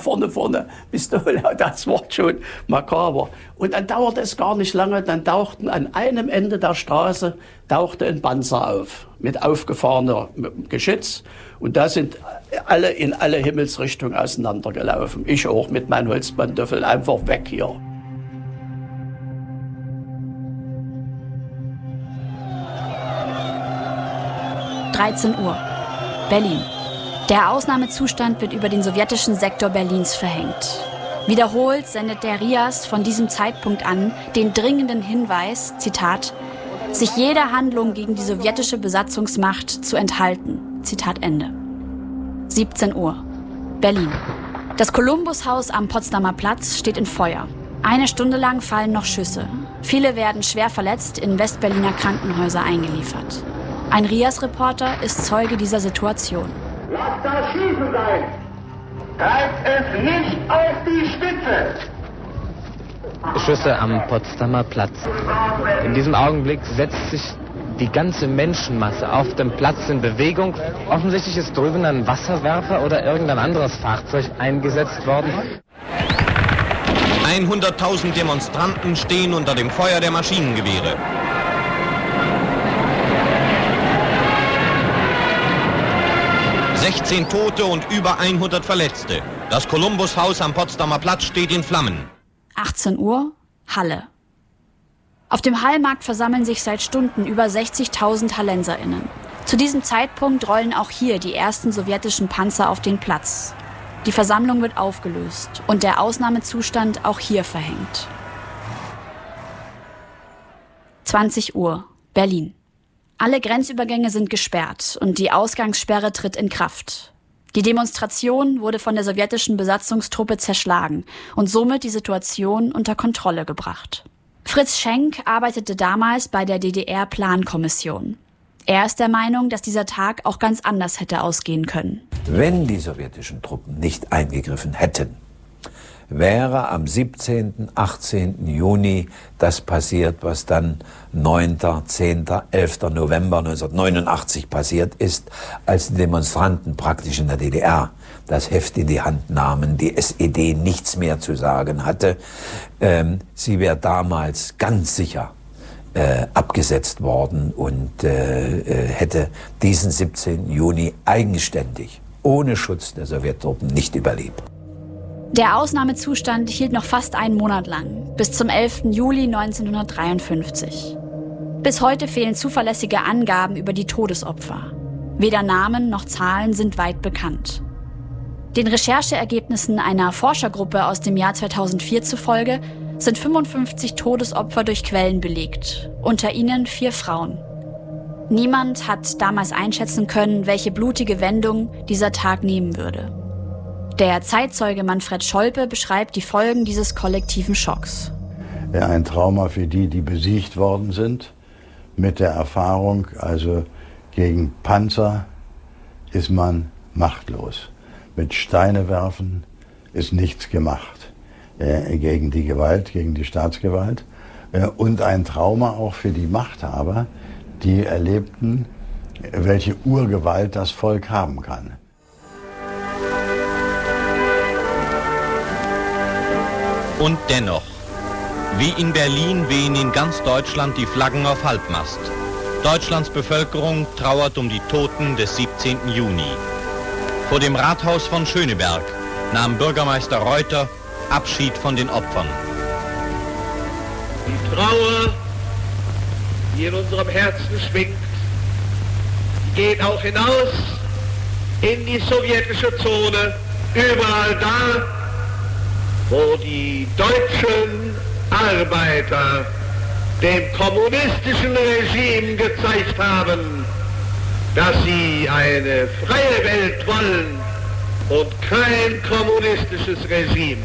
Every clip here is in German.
vorne, Pistole, das war schon makaber. Und dann dauerte es gar nicht lange, dann tauchten an einem Ende der Straße ein Panzer auf, mit aufgefahrenem Geschütz. Und da sind alle in alle Himmelsrichtungen auseinandergelaufen. Ich auch mit meinen Holzpantoffeln, einfach weg hier. Uhr. Berlin. Der Ausnahmezustand wird über den sowjetischen Sektor Berlins verhängt. Wiederholt sendet der RIAS von diesem Zeitpunkt an den dringenden Hinweis, Zitat, sich jeder Handlung gegen die sowjetische Besatzungsmacht zu enthalten. Zitat Ende. 17 Uhr. Berlin. Das Columbus-Haus am Potsdamer Platz steht in Feuer. 1 Stunde lang fallen noch Schüsse. Viele werden schwer verletzt in Westberliner Krankenhäuser eingeliefert. Ein RIAS-Reporter ist Zeuge dieser Situation. Lasst das Schießen sein! Treibt es nicht auf die Spitze! Schüsse am Potsdamer Platz. In diesem Augenblick setzt sich die ganze Menschenmasse auf dem Platz in Bewegung. Offensichtlich ist drüben ein Wasserwerfer oder irgendein anderes Fahrzeug eingesetzt worden. 100.000 Demonstranten stehen unter dem Feuer der Maschinengewehre. ...16 Tote und über 100 Verletzte. Das Columbus-Haus am Potsdamer Platz steht in Flammen. 18 Uhr, Halle. Auf dem Hallmarkt versammeln sich seit Stunden über 60.000 HallenserInnen. Zu diesem Zeitpunkt rollen auch hier die ersten sowjetischen Panzer auf den Platz. Die Versammlung wird aufgelöst und der Ausnahmezustand auch hier verhängt. 20 Uhr, Berlin. Alle Grenzübergänge sind gesperrt und die Ausgangssperre tritt in Kraft. Die Demonstration wurde von der sowjetischen Besatzungstruppe zerschlagen und somit die Situation unter Kontrolle gebracht. Fritz Schenk arbeitete damals bei der DDR-Plankommission. Er ist der Meinung, dass dieser Tag auch ganz anders hätte ausgehen können. Wenn die sowjetischen Truppen nicht eingegriffen hätten, wäre am 17., 18. Juni das passiert, was dann 9., 10., 11. November 1989 passiert ist, als die Demonstranten praktisch in der DDR das Heft in die Hand nahmen, die SED nichts mehr zu sagen hatte. Sie wäre damals ganz sicher abgesetzt worden und hätte diesen 17. Juni eigenständig, ohne Schutz der Sowjettruppen, nicht überlebt. Der Ausnahmezustand hielt noch fast einen Monat lang, bis zum 11. Juli 1953. Bis heute fehlen zuverlässige Angaben über die Todesopfer. Weder Namen noch Zahlen sind weit bekannt. Den Rechercheergebnissen einer Forschergruppe aus dem Jahr 2004 zufolge sind 55 Todesopfer durch Quellen belegt, unter ihnen 4 Frauen. Niemand hat damals einschätzen können, welche blutige Wendung dieser Tag nehmen würde. Der Zeitzeuge Manfred Scholpe beschreibt die Folgen dieses kollektiven Schocks. Ein Trauma für die besiegt worden sind. Mit der Erfahrung, also gegen Panzer ist man machtlos. Mit Steine werfen ist nichts gemacht. Gegen die Gewalt, gegen die Staatsgewalt. Und ein Trauma auch für die Machthaber, die erlebten, welche Urgewalt das Volk haben kann. Und dennoch, wie in Berlin wehen in ganz Deutschland die Flaggen auf Halbmast. Deutschlands Bevölkerung trauert um die Toten des 17. Juni. Vor dem Rathaus von Schöneberg nahm Bürgermeister Reuter Abschied von den Opfern. Die Trauer, die in unserem Herzen schwingt, geht auch hinaus in die sowjetische Zone, überall da, wo die deutschen Arbeiter dem kommunistischen Regime gezeigt haben, dass sie eine freie Welt wollen und kein kommunistisches Regime.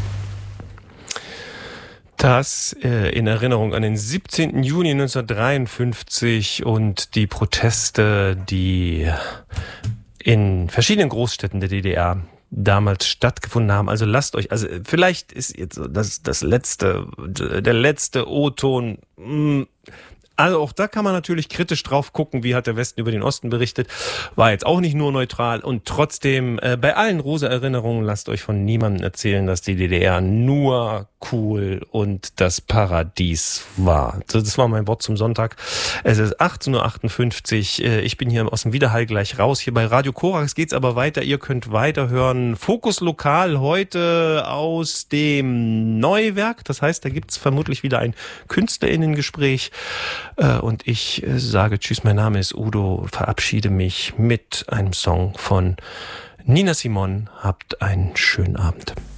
Das in Erinnerung an den 17. Juni 1953 und die Proteste, die in verschiedenen Großstädten der DDR damals stattgefunden haben. Also lasst euch, also vielleicht ist jetzt der letzte O-Ton Also auch da kann man natürlich kritisch drauf gucken, wie hat der Westen über den Osten berichtet. War jetzt auch nicht nur neutral und trotzdem bei allen rosa Erinnerungen lasst euch von niemandem erzählen, dass die DDR nur cool und das Paradies war. Das war mein Wort zum Sonntag. Es ist 18.58 Uhr. Ich bin hier aus dem Widerhall gleich raus. Hier bei Radio Korax geht's aber weiter. Ihr könnt weiterhören. Fokus Lokal heute aus dem Neuwerk. Das heißt, da gibt's vermutlich wieder ein KünstlerInnen-Gespräch. Und ich sage Tschüss, mein Name ist Udo. Verabschiede mich mit einem Song von Nina Simone. Habt einen schönen Abend.